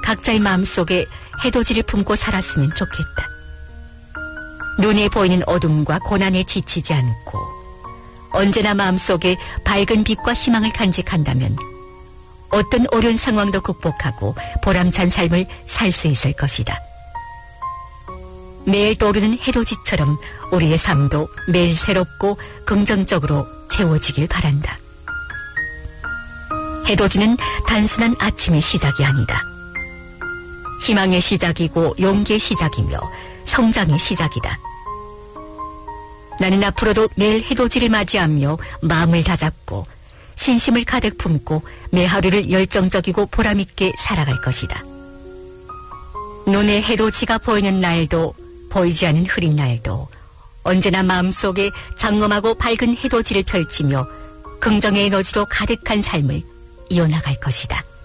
각자의 마음속에 해돋이를 품고 살았으면 좋겠다. 눈에 보이는 어둠과 고난에 지치지 않고 언제나 마음속에 밝은 빛과 희망을 간직한다면 어떤 어려운 상황도 극복하고 보람찬 삶을 살 수 있을 것이다. 매일 떠오르는 해돋이처럼 우리의 삶도 매일 새롭고 긍정적으로 채워지길 바란다. 해돋이는 단순한 아침의 시작이 아니다. 희망의 시작이고 용기의 시작이며 성장의 시작이다. 나는 앞으로도 매일 해돋이를 맞이하며 마음을 다잡고 신심을 가득 품고 매 하루를 열정적이고 보람있게 살아갈 것이다. 눈에 해돋이가 보이는 날도 보이지 않는 흐린 날도 언제나 마음속에 장엄하고 밝은 해돋이를 펼치며 긍정의 에너지로 가득한 삶을 이어나갈 것이다.